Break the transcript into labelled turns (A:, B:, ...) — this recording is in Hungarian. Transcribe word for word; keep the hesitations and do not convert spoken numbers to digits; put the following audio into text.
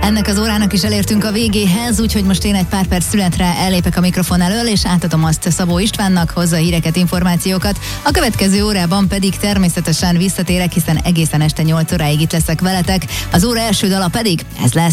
A: Ennek az órának is elértünk a végéhez, úgyhogy most én egy pár perc szünetre ellépek a mikrofon elől, és átadom azt Szabó Istvánnak, hozza a híreket, információkat. A következő órában pedig természetesen visszatérek, hiszen egészen este nyolc óráig itt leszek veletek. Az óra első dala pedig ez lesz.